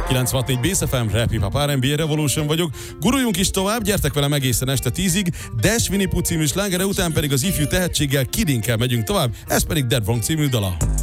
96.4 Bass FM, Rap Hip Hop R&B Revolution vagyok. Guruljunk is tovább, gyertek velem egészen este 10-ig. Dash Winnie Pooh című slágere után pedig az ifjú tehetséggel Kiddinkkel megyünk tovább, ez pedig Dead Wrong című dala.